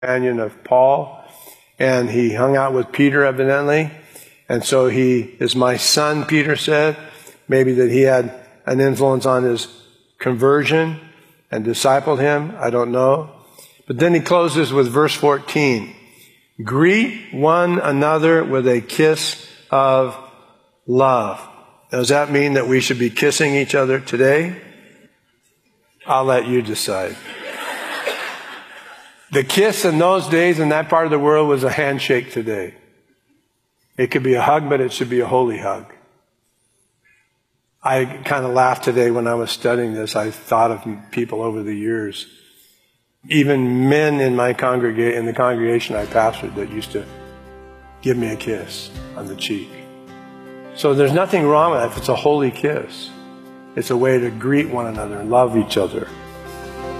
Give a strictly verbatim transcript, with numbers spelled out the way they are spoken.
companion of Paul, and he hung out with Peter evidently, and so he is my son, Peter said. Maybe that he had an influence on his conversion and discipled him, I don't know. But then he closes with verse fourteen. Greet one another with a kiss of love. Now, does that mean that we should be kissing each other today? I'll let you decide. The kiss in those days in that part of the world was a handshake today. It could be a hug, but it should be a holy hug. I kind of laughed today when I was studying this. I thought of people over the years, even men in my congrega- in the congregation I pastored, that used to give me a kiss on the cheek. So there's nothing wrong with that if it's a holy kiss. It's a way to greet one another and love each other.